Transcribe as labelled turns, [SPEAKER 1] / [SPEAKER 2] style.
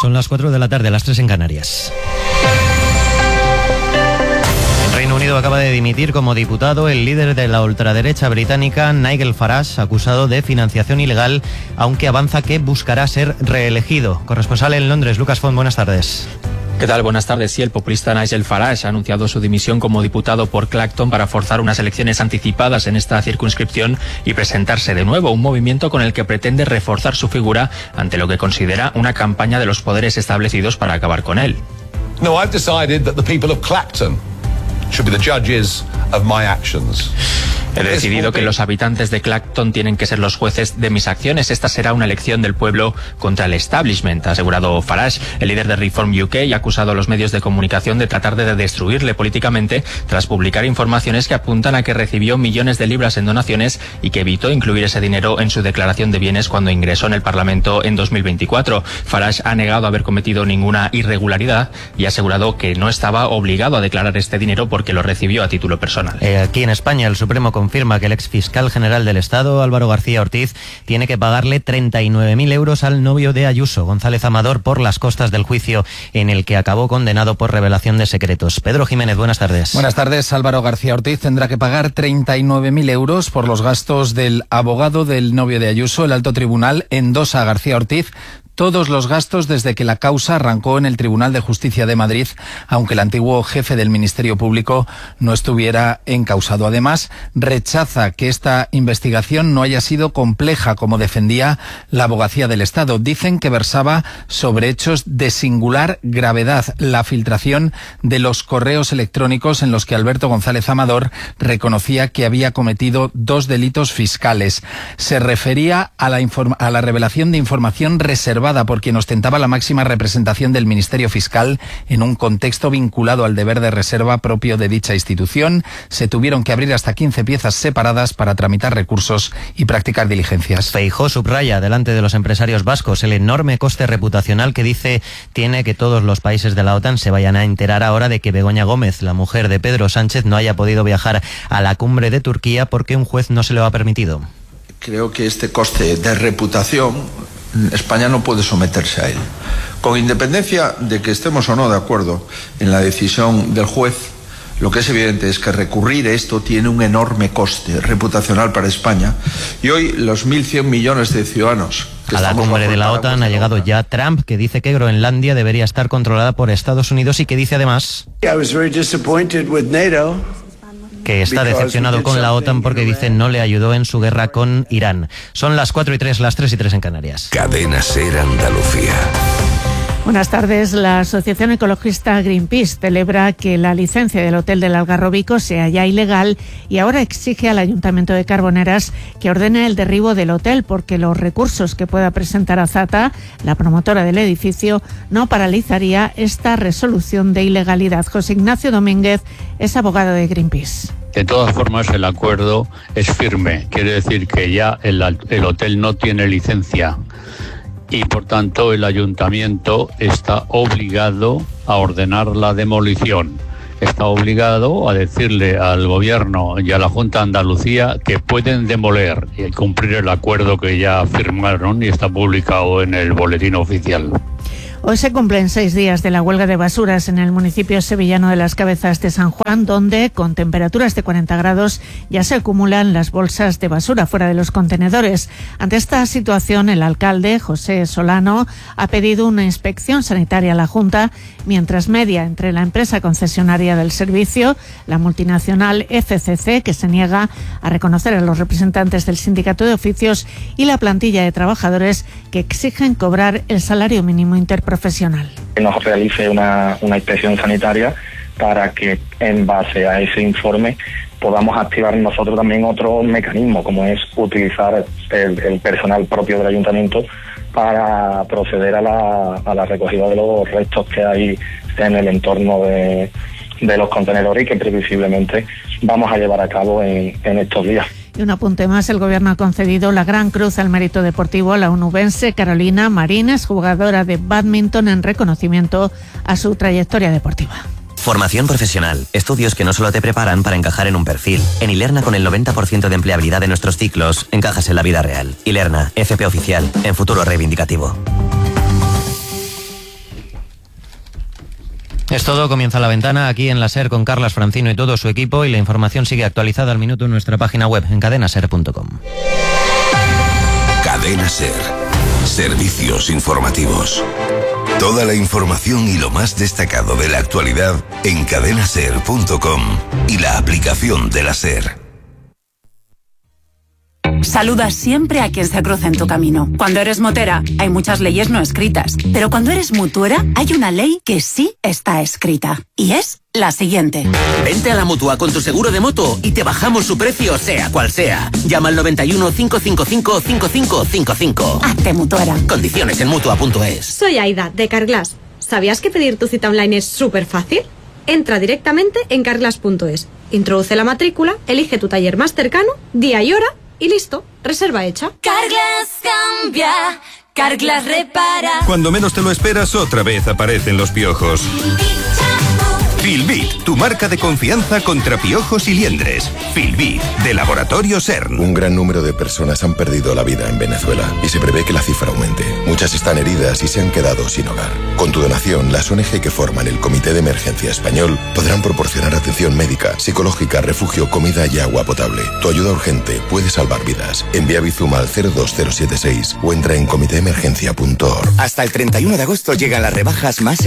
[SPEAKER 1] Son las 4 de la tarde, las 3 en Canarias. El Reino Unido acaba de dimitir como diputado el líder de la ultraderecha británica, Nigel Farage, acusado de financiación ilegal, aunque avanza que buscará ser reelegido. Corresponsal en Londres, Lucas Font, buenas tardes.
[SPEAKER 2] ¿Qué tal? Buenas tardes. Sí, el populista Nigel Farage ha anunciado su dimisión como diputado por Clacton para forzar unas elecciones anticipadas en esta circunscripción y presentarse de nuevo, un movimiento con el que pretende reforzar su figura ante lo que considera una campaña de los poderes establecidos para acabar con él.
[SPEAKER 3] No, I've decided that the people of Clacton should be the judges of my actions.
[SPEAKER 2] He decidido que los habitantes de Clacton tienen que ser los jueces de mis acciones. Esta será una elección del pueblo contra el establishment, ha asegurado Farage. El líder de Reform UK ha acusado a los medios de comunicación de tratar de destruirle políticamente tras publicar informaciones que apuntan a que recibió millones de libras en donaciones y que evitó incluir ese dinero en su declaración de bienes cuando ingresó en el Parlamento en 2024. Farage ha negado haber cometido ninguna irregularidad y ha asegurado que no estaba obligado a declarar este dinero porque lo recibió a título personal.
[SPEAKER 1] Aquí en España, el Supremo confirma que el exfiscal general del Estado, Álvaro García Ortiz, tiene que pagarle 39.000 euros al novio de Ayuso, González Amador, por las costas del juicio en el que acabó condenado por revelación de secretos. Pedro Jiménez, buenas tardes.
[SPEAKER 4] Buenas tardes. Álvaro García Ortiz tendrá que pagar 39.000 euros por los gastos del abogado del novio de Ayuso. El alto tribunal endosa a García Ortiz todos los gastos desde que la causa arrancó en el Tribunal de Justicia de Madrid, aunque el antiguo jefe del Ministerio Público no estuviera encausado. Además, rechaza que esta investigación no haya sido compleja, como defendía la Abogacía del Estado. Dicen que versaba sobre hechos de singular gravedad: la filtración de los correos electrónicos en los que Alberto González Amador reconocía que había cometido 2 delitos fiscales. Se refería a la revelación de información reservada por quien ostentaba la máxima representación del Ministerio Fiscal en un contexto vinculado al deber de reserva propio de dicha institución. Se tuvieron que abrir hasta 15 piezas separadas para tramitar recursos y practicar diligencias.
[SPEAKER 1] Feijóo subraya delante de los empresarios vascos el enorme coste reputacional que dice tiene que todos los países de la OTAN se vayan a enterar ahora de que Begoña Gómez, la mujer de Pedro Sánchez, no haya podido viajar a la cumbre de Turquía porque un juez no se lo ha permitido.
[SPEAKER 5] Creo que este coste de reputación España no puede someterse a él. Con independencia de que estemos o no de acuerdo en la decisión del juez, lo que es evidente es que recurrir esto tiene un enorme coste reputacional para España. Y hoy los 1.100 millones de ciudadanos
[SPEAKER 1] a la cumbre de la OTAN ha llegado ya Trump, que dice que Groenlandia debería estar controlada por Estados Unidos y que dice además que está decepcionado con la OTAN porque dice no le ayudó en su guerra con Irán. Son las 4:03, las 3:03 en Canarias.
[SPEAKER 6] Cadena SER Andalucía.
[SPEAKER 7] Buenas tardes. La asociación ecologista Greenpeace celebra que la licencia del Hotel del Algarrobico sea ya ilegal y ahora exige al Ayuntamiento de Carboneras que ordene el derribo del hotel porque los recursos que pueda presentar Azata, la promotora del edificio, no paralizaría esta resolución de ilegalidad. José Ignacio Domínguez es abogado de Greenpeace.
[SPEAKER 8] De todas formas, el acuerdo es firme. Quiere decir que ya el hotel no tiene licencia. Y por tanto el ayuntamiento está obligado a ordenar la demolición. Está obligado a decirle al gobierno y a la Junta de Andalucía que pueden demoler y cumplir el acuerdo que ya firmaron y está publicado en el boletín oficial.
[SPEAKER 7] Hoy se cumplen 6 días de la huelga de basuras en el municipio sevillano de Las Cabezas de San Juan, donde con temperaturas de 40 grados ya se acumulan las bolsas de basura fuera de los contenedores. Ante esta situación, el alcalde, José Solano, ha pedido una inspección sanitaria a la Junta, mientras media entre la empresa concesionaria del servicio, la multinacional FCC, que se niega a reconocer a los representantes del sindicato de oficios, y la plantilla de trabajadores que exigen cobrar el salario mínimo interprofesional.
[SPEAKER 9] Que nos realice una inspección sanitaria para que en base a ese informe podamos activar nosotros también otro mecanismo, como es utilizar el personal propio del ayuntamiento para proceder a la recogida de los restos que hay en el entorno de los contenedores y que previsiblemente vamos a llevar a cabo en estos días.
[SPEAKER 7] Y un apunte más, el Gobierno ha concedido la Gran Cruz al Mérito Deportivo a la onubense Carolina Marines, jugadora de bádminton, en reconocimiento a su trayectoria deportiva.
[SPEAKER 10] Formación profesional, estudios que no solo te preparan para encajar en un perfil. En Ilerna, con el 90% de empleabilidad de nuestros ciclos, encajas en la vida real. Ilerna, FP oficial, en futuro reivindicativo.
[SPEAKER 1] Es todo, comienza La Ventana aquí en la SER con Carlas Francino y todo su equipo, y la información sigue actualizada al minuto en nuestra página web en cadenaser.com.
[SPEAKER 6] Cadena SER. Servicios informativos. Toda la información y lo más destacado de la actualidad en cadenaser.com y la aplicación de la SER.
[SPEAKER 11] Saluda siempre a quien se cruza en tu camino. Cuando eres motera, hay muchas leyes no escritas. Pero cuando eres mutuera, hay una ley que sí está escrita. Y es la siguiente.
[SPEAKER 12] Vente a la Mutua con tu seguro de moto y te bajamos su precio, sea cual sea. Llama al 91 555 5555.
[SPEAKER 11] Hazte mutuera.
[SPEAKER 12] Condiciones en Mutua.es.
[SPEAKER 13] Soy Aida, de Carglass. ¿Sabías que pedir tu cita online es súper fácil? Entra directamente en carglass.es. Introduce la matrícula, elige tu taller más cercano, día y hora, y listo, reserva hecha.
[SPEAKER 14] Carglass cambia, Carglass repara.
[SPEAKER 15] Cuando menos te lo esperas, otra vez aparecen los piojos. Filbit, tu marca de confianza contra piojos y liendres. Filbit, de Laboratorio CERN.
[SPEAKER 16] Un gran número de personas han perdido la vida en Venezuela y se prevé que la cifra aumente. Muchas están heridas y se han quedado sin hogar. Con tu donación, las ONG que forman el Comité de Emergencia Español podrán proporcionar atención médica, psicológica, refugio, comida y agua potable. Tu ayuda urgente puede salvar vidas. Envía Bizum al 02076 o entra en comitéemergencia.org.
[SPEAKER 17] Hasta el 31 de agosto llegan las rebajas más